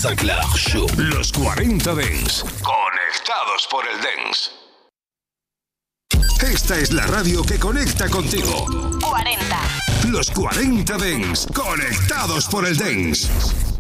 Sinclair Show. Los 40 Dents. Conectados por el Dance. Esta es la radio que conecta contigo. 40. Los 40 Dents. Conectados por el Dance.